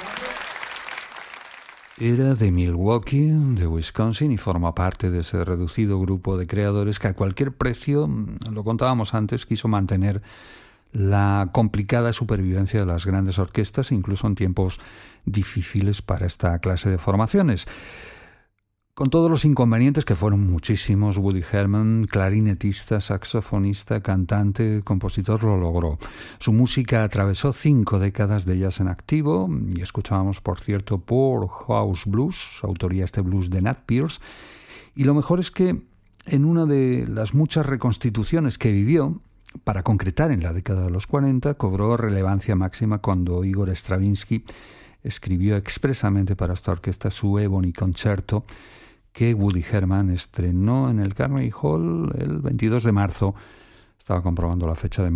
Era de Milwaukee, de Wisconsin, y forma parte de ese reducido grupo de creadores que a cualquier precio, lo contábamos antes, quiso mantener la complicada supervivencia de las grandes orquestas, incluso en tiempos difíciles para esta clase de formaciones. Con todos los inconvenientes, que fueron muchísimos, Woody Herman, clarinetista, saxofonista, cantante, compositor, lo logró. Su música atravesó 5 décadas de ellas en activo, y escuchábamos, por cierto, Poorhouse Blues, autoría este blues de Nat Pierce, y lo mejor es que en una de las muchas reconstituciones que vivió, para concretar en la década de los 40, cobró relevancia máxima cuando Igor Stravinsky escribió expresamente para esta orquesta su Ebony Concerto, que Woody Herman estrenó en el Carnegie Hall el 22 de marzo. Estaba comprobando la fecha de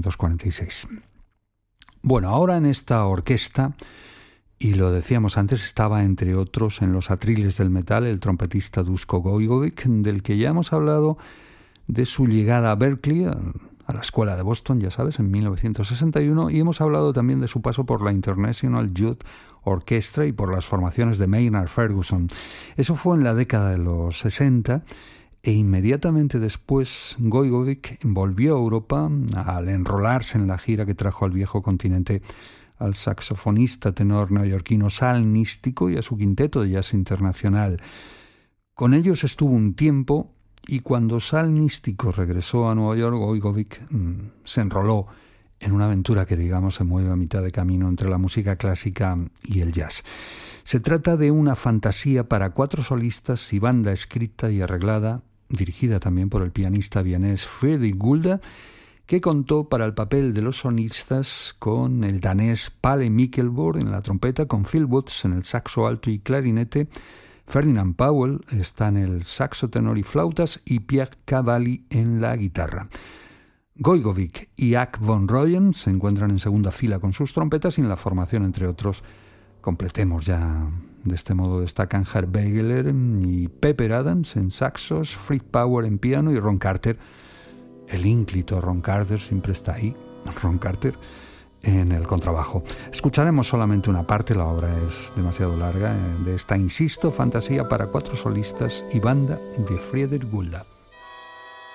1946. Bueno, ahora en esta orquesta, y lo decíamos antes, estaba entre otros en los atriles del metal el trompetista Duško Gojković, del que ya hemos hablado de su llegada a Berklee, a la escuela de Boston, ya sabes, en 1961, y hemos hablado también de su paso por la International Youth Orchestra y por las formaciones de Maynard Ferguson. Eso fue en la década de los 60, e inmediatamente después Gojković volvió a Europa al enrolarse en la gira que trajo al viejo continente al saxofonista tenor neoyorquino Sal Nístico y a su quinteto de jazz internacional. Con ellos estuvo un tiempo, y cuando Sal Nístico regresó a Nueva York, Gojković se enroló en una aventura que, digamos, se mueve a mitad de camino entre la música clásica y el jazz. Se trata de una fantasía para 4 solistas y banda escrita y arreglada, dirigida también por el pianista vienés Fredrik Gulda, que contó para el papel de los solistas con el danés Palle Mikkelborg en la trompeta, con Phil Woods en el saxo alto y clarinete, Ferdinand Powell está en el saxo tenor y flautas, y Pierre Cavalli en la guitarra. Gojković y Ack von Rooyen se encuentran en segunda fila con sus trompetas, y en la formación, entre otros, completemos ya de este modo, destacan Herb Wegeler y Pepper Adams en saxos, Fritz Power en piano y Ron Carter, el ínclito Ron Carter, siempre está ahí, Ron Carter, en el contrabajo. Escucharemos solamente una parte, la obra es demasiado larga, de esta, insisto, fantasía para 4 solistas y banda de Fredrik Gulda.